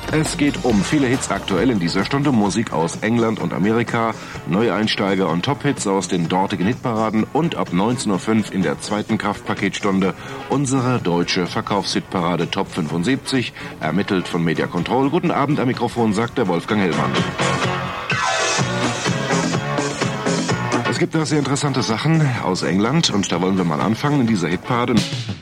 Es geht um viele Hits aktuell in dieser Stunde, Musik aus England und Amerika, Neueinsteiger und Top-Hits aus den dortigen Hitparaden und ab 19.05 Uhr in der zweiten Kraftpaketstunde unsere deutsche Verkaufshitparade Top 75, ermittelt von Media Control. Guten Abend, am Mikrofon sagt der Wolfgang Hellmann. Es gibt da sehr interessante Sachen aus England und da wollen wir mal anfangen in dieser Hitparade.